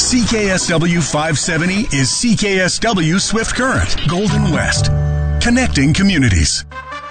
CKSW 570 is CKSW Swift Current, Golden West. Connecting communities.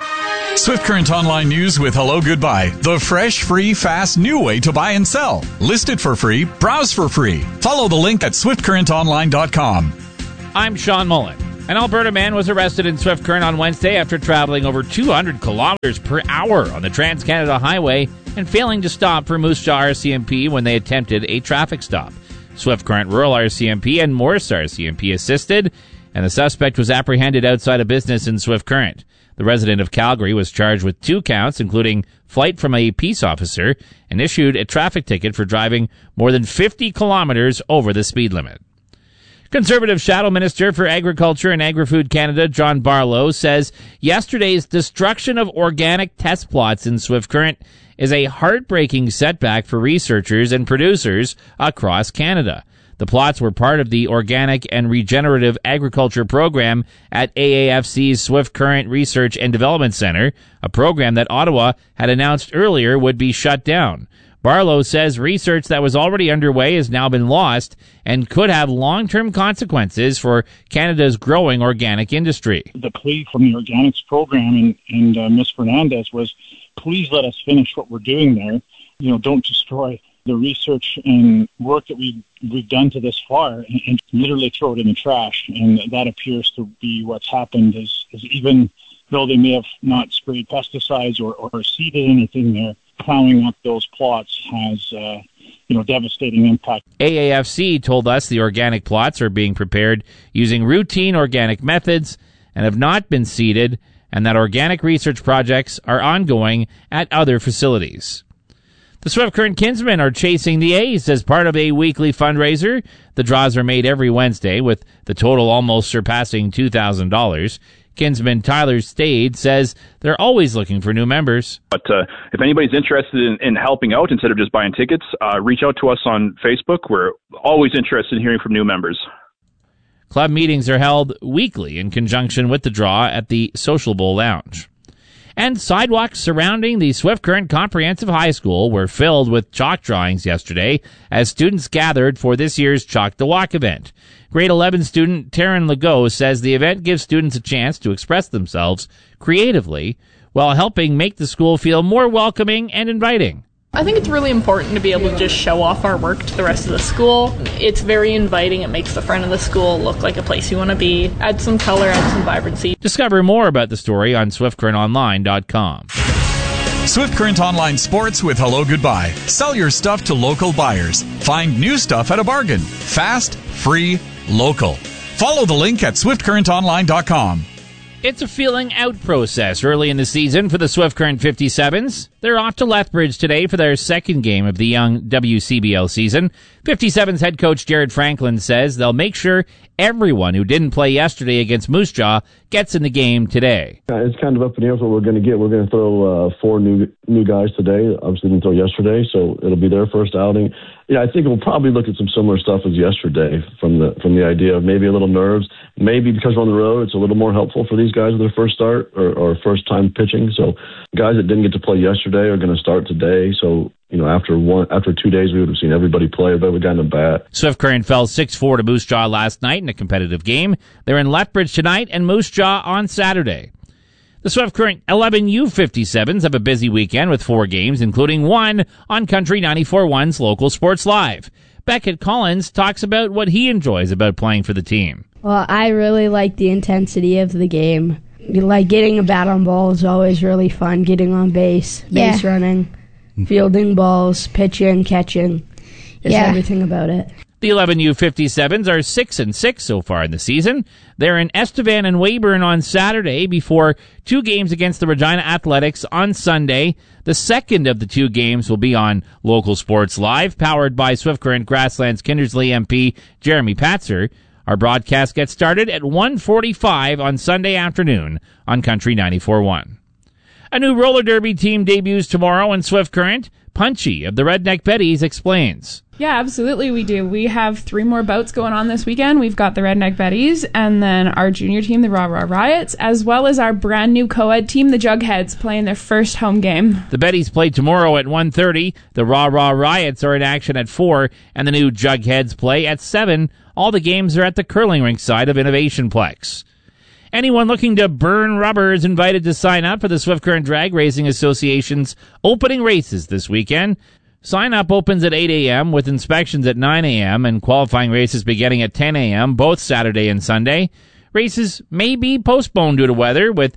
Swift Current Online News with Hello Goodbye. The fresh, free, fast, new way to buy and sell. List it for free. Browse for free. Follow the link at swiftcurrentonline.com. I'm Sean Mullen. An Alberta man was arrested in Swift Current on Wednesday after traveling over 200 kilometers per hour on the Trans-Canada Highway and failing to stop for Moose Jaw RCMP when they attempted a traffic stop. Swift Current Rural RCMP and Morris RCMP assisted, and the suspect was apprehended outside a business in Swift Current. The resident of Calgary was charged with 2 counts, including flight from a peace officer, and issued a traffic ticket for driving more than 50 kilometers over the speed limit. Conservative Shadow Minister for Agriculture and Agri-Food Canada, John Barlow, says yesterday's destruction of organic test plots in Swift Current is a heartbreaking setback for researchers and producers across Canada. The plots were part of the Organic and Regenerative Agriculture program at AAFC's Swift Current Research and Development Centre, a program that Ottawa had announced earlier would be shut down. Barlow says research that was already underway has now been lost and could have long-term consequences for Canada's growing organic industry. The plea from the organics program and Ms. Fernandez was, please let us finish what we're doing there. Don't destroy the research and work that we've done to this far and literally throw it in the trash. And that appears to be what's happened is even though they may have not sprayed pesticides or seeded anything there, plowing up those plots has devastating impact. AAFC told us the organic plots are being prepared using routine organic methods and have not been seeded, and that organic research projects are ongoing at other facilities. The Swift Current Kinsmen are chasing the A's as part of a weekly fundraiser. The draws are made every Wednesday, with the total almost surpassing $2,000. Kinsman Tyler Stade says they're always looking for new members. But if anybody's interested in helping out instead of just buying tickets, reach out to us on Facebook. We're always interested in hearing from new members. Club meetings are held weekly in conjunction with the draw at the Social Bowl Lounge. And sidewalks surrounding the Swift Current Comprehensive High School were filled with chalk drawings yesterday as students gathered for this year's Chalk the Walk event. Grade 11 student Taryn Legault says the event gives students a chance to express themselves creatively while helping make the school feel more welcoming and inviting. I think it's really important to be able to just show off our work to the rest of the school. It's very inviting. It makes the front of the school look like a place you want to be. Add some color, add some vibrancy. Discover more about the story on SwiftCurrentOnline.com. Swift Current Online Sports with Hello Goodbye. Sell your stuff to local buyers. Find new stuff at a bargain. Fast, free, local. Follow the link at SwiftCurrentOnline.com. It's a feeling out process early in the season for the Swift Current 57s. They're off to Lethbridge today for their second game of the young WCBL season. 57s head coach Jared Franklin says they'll make sure everyone who didn't play yesterday against Moose Jaw gets in the game today. It's kind of up in the air what we're going to get. We're going to throw 4 new guys today. Obviously didn't throw yesterday, so it'll be their first outing. Yeah, I think we'll probably look at some similar stuff as yesterday from the idea of maybe a little nerves. Maybe because we're on the road, it's a little more helpful for these guys with their first start or first time pitching. So guys that didn't get to play yesterday are going to start today. So, after 2 days, we would have seen everybody play, but we got in a bat. Swift Current fell 6-4 to Moose Jaw last night in a competitive game. They're in Lethbridge tonight and Moose Jaw on Saturday. The Swift Current 11 U57s have a busy weekend with 4 games, including one on Country 94.1's Local Sports Live. Beckett Collins talks about what he enjoys about playing for the team. Well, I really like the intensity of the game. Like getting a bat on ball is always really fun. Getting on base running, fielding balls, pitching, catching. Is everything about it. The 11 U57s are 6-6 so far in the season. They're in Estevan and Weyburn on Saturday before 2 games against the Regina Athletics on Sunday. The second of the 2 games will be on Local Sports Live, powered by Swift Current Grasslands Kindersley MP Jeremy Patzer. Our broadcast gets started at 1:45 on Sunday afternoon on Country 94.1. A new roller derby team debuts tomorrow in Swift Current. Punchy of the Redneck Betties explains. Yeah, absolutely we do. We have 3 more bouts going on this weekend. We've got the Redneck Betties and then our junior team, the Rah Rah Riots, as well as our brand new co-ed team, the Jugheads, playing their first home game. The Betties play tomorrow at 1:30. The Rah Rah Riots are in action at 4, and the new Jugheads play at 7. All the games are at the curling rink side of Innovation Plex. Anyone looking to burn rubber is invited to sign up for the Swift Current Drag Racing Association's opening races this weekend. Sign up opens at 8 a.m. with inspections at 9 a.m. and qualifying races beginning at 10 a.m. both Saturday and Sunday. Races may be postponed due to weather, with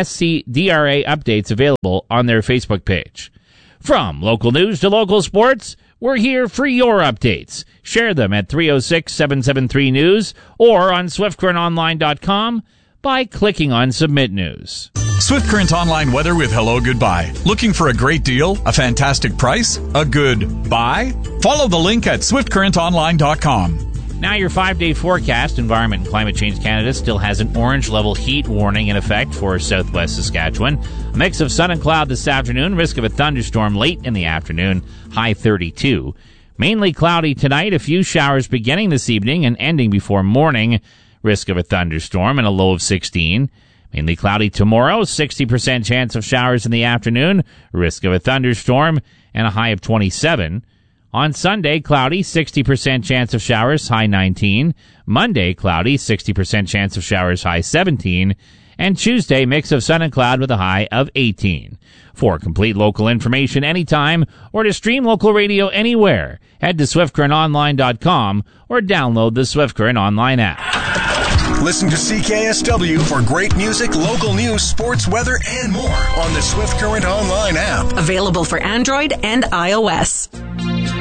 SCDRA updates available on their Facebook page. From local news to local sports, we're here for your updates. Share them at 306-773-NEWS or on SwiftCurrentOnline.com by clicking on Submit News. Swift Current Online weather with Hello Goodbye. Looking for a great deal, a fantastic price, a good buy? Follow the link at SwiftCurrentOnline.com. Now your 5-day forecast. Environment and Climate Change Canada still has an orange level heat warning in effect for southwest Saskatchewan. A mix of sun and cloud this afternoon. Risk of a thunderstorm late in the afternoon. High 32. Mainly cloudy tonight. A few showers beginning this evening and ending before morning. Risk of a thunderstorm and a low of 16. Mainly cloudy tomorrow, 60% chance of showers in the afternoon, risk of a thunderstorm, and a high of 27. On Sunday, cloudy, 60% chance of showers, high 19. Monday, cloudy, 60% chance of showers, high 17. And Tuesday, mix of sun and cloud with a high of 18. For complete local information anytime or to stream local radio anywhere, head to SwiftCurrentOnline.com or download the Swift Current Online app. Listen to CKSW for great music, local news, sports, weather, and more on the Swift Current Online app. Available for Android and iOS.